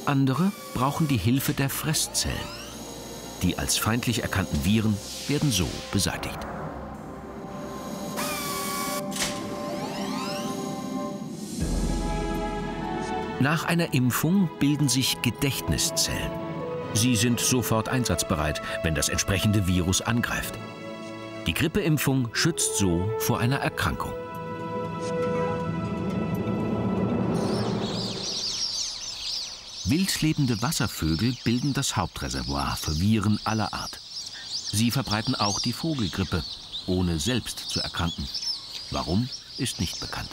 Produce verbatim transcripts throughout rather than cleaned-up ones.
Andere brauchen die Hilfe der Fresszellen. Die als feindlich erkannten Viren werden so beseitigt. Nach einer Impfung bilden sich Gedächtniszellen. Sie sind sofort einsatzbereit, wenn das entsprechende Virus angreift. Die Grippeimpfung schützt so vor einer Erkrankung. Wildlebende Wasservögel bilden das Hauptreservoir für Viren aller Art. Sie verbreiten auch die Vogelgrippe, ohne selbst zu erkranken. Warum, ist nicht bekannt.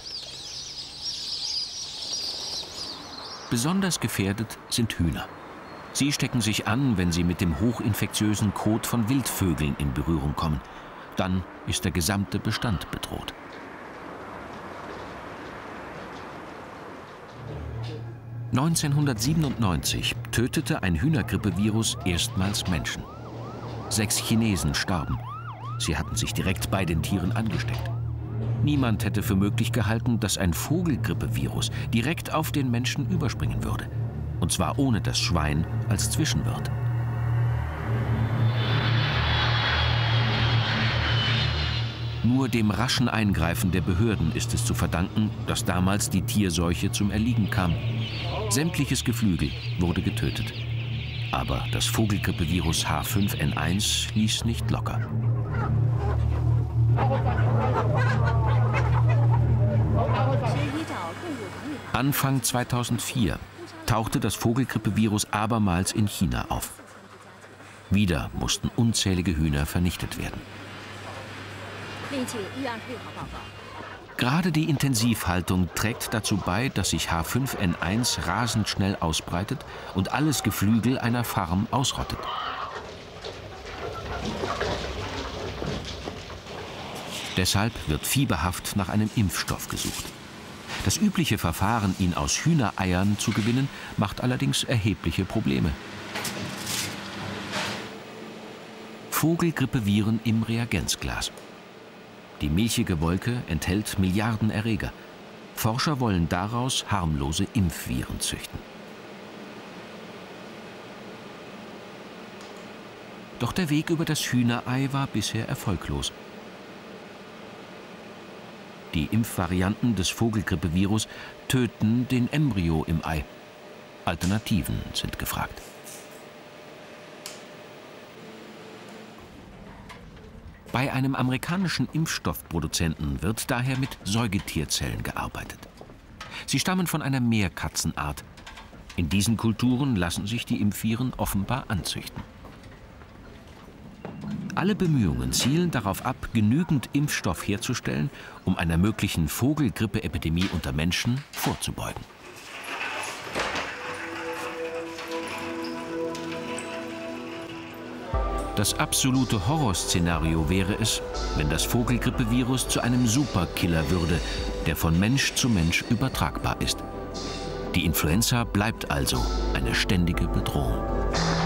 Besonders gefährdet sind Hühner. Sie stecken sich an, wenn sie mit dem hochinfektiösen Kot von Wildvögeln in Berührung kommen. Dann ist der gesamte Bestand bedroht. neunzehnhundertsiebenundneunzig tötete ein Hühnergrippevirus erstmals Menschen. Sechs Chinesen starben. Sie hatten sich direkt bei den Tieren angesteckt. Niemand hätte für möglich gehalten, dass ein Vogelgrippevirus direkt auf den Menschen überspringen würde. Und zwar ohne das Schwein als Zwischenwirt. Nur dem raschen Eingreifen der Behörden ist es zu verdanken, dass damals die Tierseuche zum Erliegen kam. Sämtliches Geflügel wurde getötet. Aber das Vogelgrippevirus H fünf N eins ließ nicht locker. Anfang zweitausendvier tauchte das Vogelgrippevirus abermals in China auf. Wieder mussten unzählige Hühner vernichtet werden. Gerade die Intensivhaltung trägt dazu bei, dass sich H fünf N eins rasend schnell ausbreitet und alles Geflügel einer Farm ausrottet. Deshalb wird fieberhaft nach einem Impfstoff gesucht. Das übliche Verfahren, ihn aus Hühnereiern zu gewinnen, macht allerdings erhebliche Probleme. Vogelgrippeviren im Reagenzglas. Die milchige Wolke enthält Milliarden Erreger. Forscher wollen daraus harmlose Impfviren züchten. Doch der Weg über das Hühnerei war bisher erfolglos. Die Impfvarianten des Vogelgrippevirus töten den Embryo im Ei. Alternativen sind gefragt. Bei einem amerikanischen Impfstoffproduzenten wird daher mit Säugetierzellen gearbeitet. Sie stammen von einer Meerkatzenart. In diesen Kulturen lassen sich die Impfviren offenbar anzüchten. Alle Bemühungen zielen darauf ab, genügend Impfstoff herzustellen, um einer möglichen Vogelgrippeepidemie unter Menschen vorzubeugen. Das absolute Horrorszenario wäre es, wenn das Vogelgrippevirus zu einem Superkiller würde, der von Mensch zu Mensch übertragbar ist. Die Influenza bleibt also eine ständige Bedrohung.